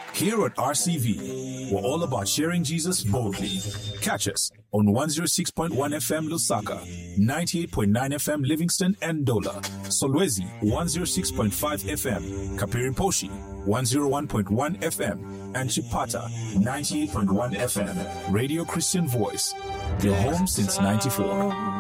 Here at RCV, we're all about sharing Jesus boldly. Catch us on 106.1 FM Lusaka, 98.9 FM Livingston and Dola, Solwezi 106.5 FM, Kapiriposhi 101.1 FM, and Chipata 98.1 FM. Radio Christian Voice, your home since '94.